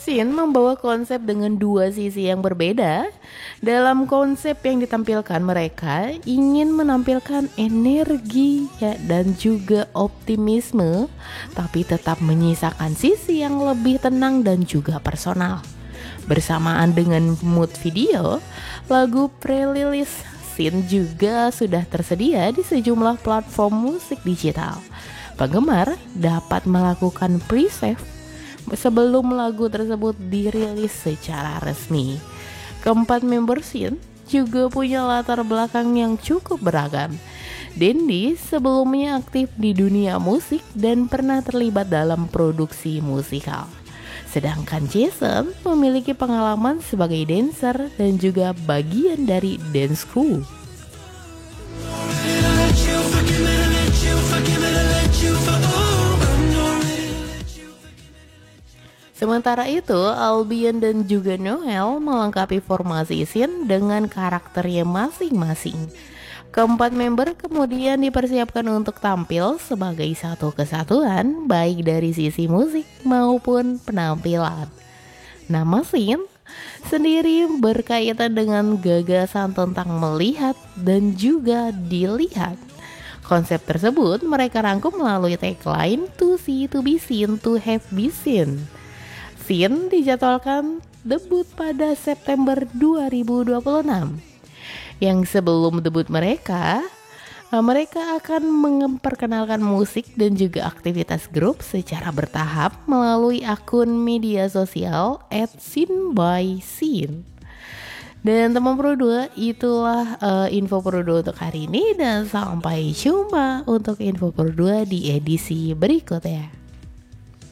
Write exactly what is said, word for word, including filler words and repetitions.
Sin membawa konsep dengan dua sisi yang berbeda. Dalam konsep yang ditampilkan, mereka ingin menampilkan energi ya, dan juga optimisme, tapi tetap menyisakan sisi yang lebih tenang dan juga personal. Bersamaan dengan mood video, lagu pre-release Sin juga sudah tersedia di sejumlah platform musik digital. Penggemar dapat melakukan pre-save sebelum lagu tersebut dirilis secara resmi. Keempat member Sin juga punya latar belakang yang cukup beragam. Dendi sebelumnya aktif di dunia musik dan pernah terlibat dalam produksi musikal. Sedangkan Jason memiliki pengalaman sebagai dancer dan juga bagian dari dance crew. Sementara itu, Albion dan juga Noel melengkapi formasi Sin dengan karakternya masing-masing. Keempat member kemudian dipersiapkan untuk tampil sebagai satu kesatuan, baik dari sisi musik maupun penampilan. Nama Sin sendiri berkaitan dengan gagasan tentang melihat dan juga dilihat. Konsep tersebut mereka rangkum melalui tagline "To see to be seen, to have be seen". Sin dijadwalkan debut pada September dua ribu dua puluh enam. Yang sebelum debut mereka, mereka akan memperkenalkan musik dan juga aktivitas grup secara bertahap melalui akun media sosial at sin by sin. Dan teman Pro dua, itulah uh, info Pro dua untuk hari ini, dan sampai jumpa untuk info Pro dua di edisi berikutnya.